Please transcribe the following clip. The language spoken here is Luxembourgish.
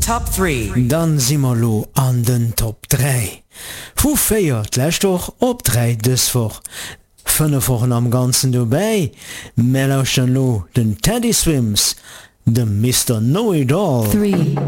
Top 3. Dann simmer lo an den Top 3. Wo feiert lächt doch op 3 dëswoch. 5 Wochen am ganzen dobäi, Melauschen lo den Teddy Swims, dem Mr. Know-It-All. 3.